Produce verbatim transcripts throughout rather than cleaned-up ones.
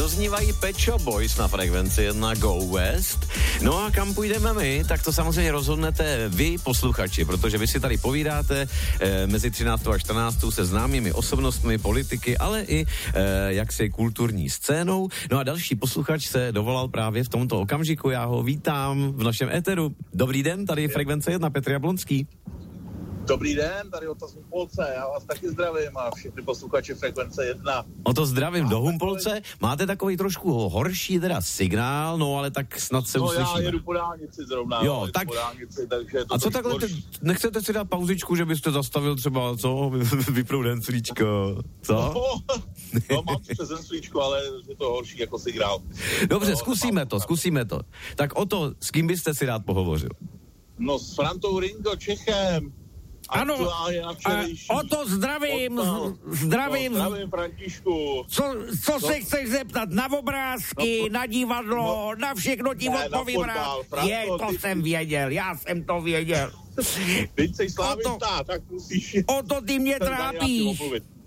doznívají Pet Shop Boys na frekvenci jedna Go West. No a kam půjdeme my, tak to samozřejmě rozhodnete vy, posluchači, protože vy si tady povídáte eh, mezi třináctou a čtrnáctou se známými osobnostmi, politiky, ale i eh, jaksi kulturní scénou. No a další posluchač se dovolal právě v tomto okamžiku, já ho vítám v našem éteru. Dobrý den, tady je frekvence jedna, Petr Jablonský. Dobrý den, tady Oto z Humpolce, já vás taky zdravím a všechny posluchači frekvence jedna. Oto zdravím do Humpolce, máte takový trošku horší teda signál, no ale tak snad se no, uslyšíme. No já jedu po dálnici zrovna, jo, tak... po dálnici, takže to a co takhle, te, nechcete si dát pauzičku, že byste zastavil třeba, co, vypnout henslíčko, co? No, no mám přes henslíčko, ale je to horší jako signál. Dobře, no, zkusíme to, zkusíme to. Tak Oto, s kým byste si rád pohovořil? No s Frantou Ringo Čechem. Ano, o to zdravím, Otal, zdravím. No, zdravím, Františku. Co, co no. se chceš zeptat? Na obrázky, no, na divadlo, no, na všechno ti odpovím rád. Je, to ty... jsem věděl, já jsem to věděl. Teď jsi slávista, tak musíš... O to ty mě trápíš.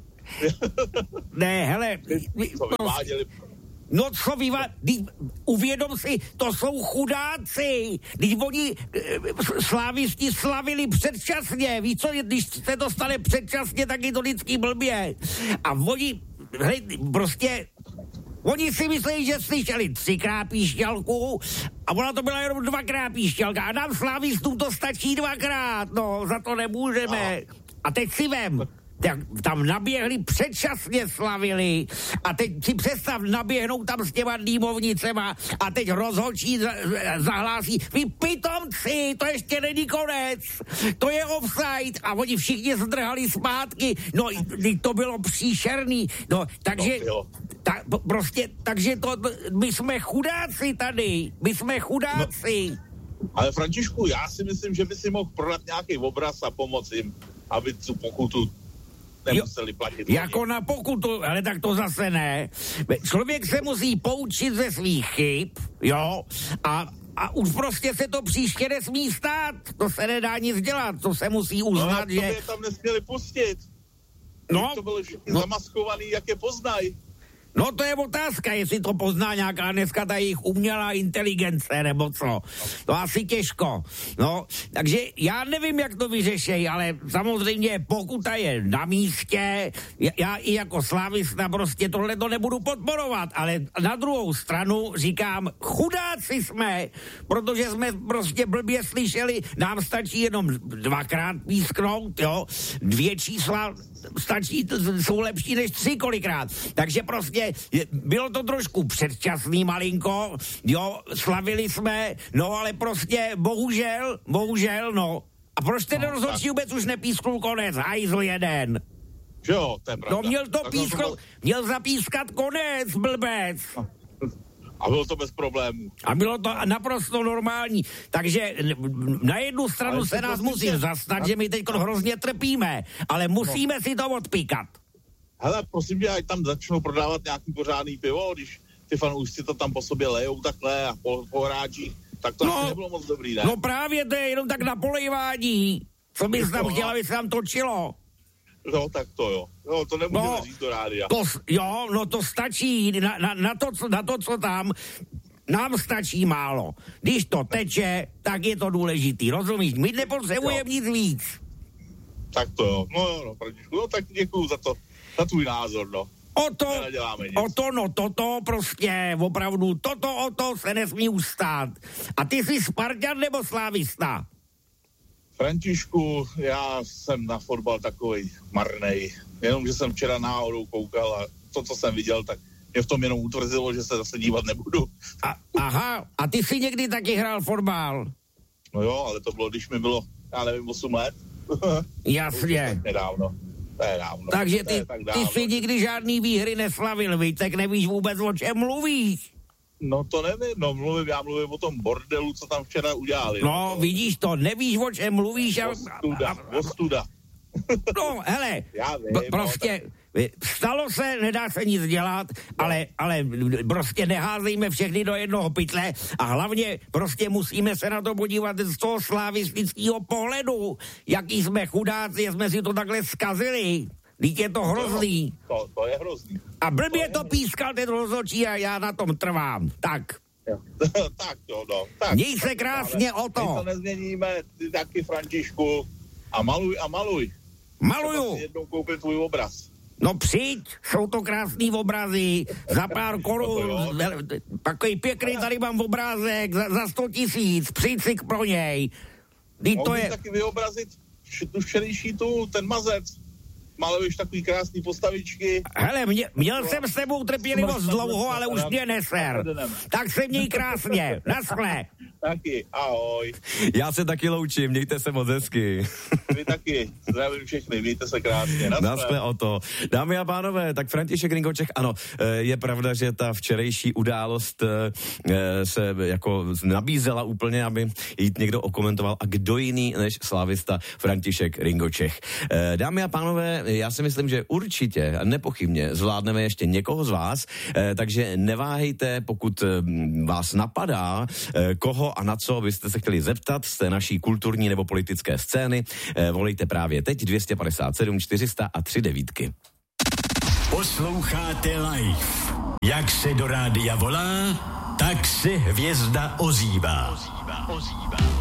Ne, hele... Co vyváděli... No co vy, uvědom si, to jsou chudáci, když oni e, slávisti slavili předčasně, víš co, když se to stane předčasně, tak je to vždycky blbě. A oni, hej, prostě, oni si myslí, že slyšeli třikrát píšťalku a ona to byla jenom dvakrát píšťalka a nám slávistům to stačí dvakrát, no, za to nemůžeme. A teď si vem, tak tam naběhli, předčasně slavili a teď si představ, naběhnou tam s těma dýmovnicema a teď rozhodčí zahlásí, vy pitomci, to ještě není konec, to je offside a oni všichni zdrhali zpátky, no to bylo příšerný, no takže ta, prostě, takže to, my jsme chudáci tady, my jsme chudáci. No, ale Františku, já si myslím, že by si mohl prodat nějaký obraz a pomoct jim, aby tu pokutu nemuseli platit. Jo, jako na pokutu, ale tak to zase ne. Člověk se musí poučit ze svých chyb, jo, a, a už prostě se to příště nesmí stát. To se nedá nic dělat, to se musí uznat, no, že... No, to by je tam nesměli pustit. No. To bylo všichni no. zamaskovaný, jak je poznají. No to je otázka, jestli to pozná nějaká dneska ta jejich umělá inteligence, nebo co. To asi těžko. No, takže já nevím, jak to vyřešej, ale samozřejmě pokuta je na místě. Já i jako slávista prostě tohle to nebudu podporovat, ale na druhou stranu říkám, chudáci jsme, protože jsme prostě blbě slyšeli, nám stačí jenom dvakrát písknout, jo, dvě čísla stačí, jsou lepší než tři kolikrát. Takže prostě bylo to trošku předčasný malinko, jo, slavili jsme, no ale prostě bohužel, bohužel, no. A proč ten no, rozhodčí vůbec už nepísknul konec, hajzl jeden? Jo, to je pravda. No měl to písknout, měl zapískat konec, blbec. A bylo to bez problémů. A bylo to naprosto normální. Takže na jednu stranu ale se nás musí tě... zastat, že my teď hrozně trpíme, ale musíme no. si to odpíkat. Hele, prosím tě, ať tam začnou prodávat nějaký pořádný pivo, když ty fanoušci to tam po sobě lejou takhle a po, po hráčích, tak to no, asi nebylo moc dobrý, ne? No právě to je jenom tak na polejvání. Co bys tam chtěla, aby se tam točilo? No, tak to jo. No, to nemůžeme no, říct do rádia. To, jo, no to stačí. Na, na, na, to, co, na to, co tam, nám stačí málo. Když to teče, tak je to důležitý. Rozumíš? My nepotřebujeme nic víc. Tak to jo. No jo, no, no tak děkuju za to. Na tvůj názor, no. O to, o to, no toto prostě, opravdu, toto, o to se nesmí ustát. A ty jsi Spartan nebo slávista? Františku, já jsem na fotbal takovej marnej. Jenom, že jsem včera náhodou koukal a to, co jsem viděl, tak mě v tom jenom utvrzilo, že se zase dívat nebudu. A, aha, a ty jsi někdy taky hrál fotbal? No jo, ale to bylo, když mi bylo, já nevím, osm let. Jasně. Nedávno. To je dávno. Takže ty, ty jsi nikdy žádný výhry neslavil, víš, tak nevíš vůbec, o čem mluvíš. No to nevím, no mluvím, já mluvím o tom bordelu, co tam včera udělali. No, no vidíš to, nevíš, o čem mluvíš. A... Ostuda, ostuda. No, hele, já vím, b- prostě... No, tak... Stalo se, nedá se nic dělat, ale, ale prostě neházejme všechny do jednoho pytle a hlavně prostě musíme se na to podívat z toho slavistického pohledu, jaký jsme chudáci, jsme si to takhle zkazili. Teď je to hrozný. To, to je hrozný. A blbě to pískal ten rozhodčí a já na tom trvám. Tak. Tak jo, no. Tak, Měj se krásně o to. My to nezměníme, ty taky, Františku. A maluj, a maluj. Maluju. Jednou koupit tvůj obraz. No přijď, jsou to krásný obrazy, za pár korun, takový pěkný, tady mám obrázek, za, za sto tisíc, přijď si pro něj. Mohl bych taky vyobrazit tu včerejší tu, ten mazec. Maluješ takový krásný postavičky. Hele, mě, měl jsem s tebou trpělivost dlouho, ale už mě neser. Tak se měj krásně, naschle. Taky, ahoj. Já se taky loučím, mějte se moc hezky. Vy taky, zdravím všechny, mějte se krásně. Naschle o to. Dámy a pánové, tak František Ringočech, ano, je pravda, že ta včerejší událost se jako nabízela úplně, aby jít někdo okomentoval, a kdo jiný než slávista František Ringočech. Dámy a pánové, já si myslím, že určitě, nepochybně zvládneme ještě někoho z vás, takže neváhejte, pokud vás napadá, koho a na co byste se chtěli zeptat z té naší kulturní nebo politické scény, volejte právě teď dvě stě padesát sedm čtyři sta a tři devítky. Posloucháte live. Jak se do rádia volá, tak se hvězda ozývá. ozývá, ozývá.